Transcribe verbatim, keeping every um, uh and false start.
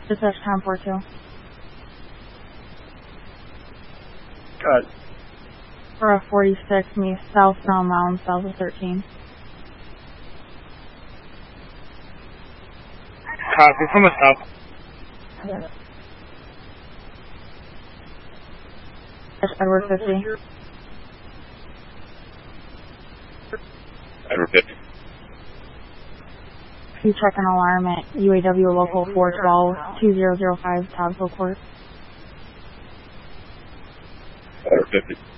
Dispatch Tom four two. Cut. For a forty-six, me southbound Mountain, south of thirteen. Copy from the south. Okay. Edward fifty. Edward fifty. You check an alarm at U A W local four twelve two zero zero five Togville Court. Edward fifty.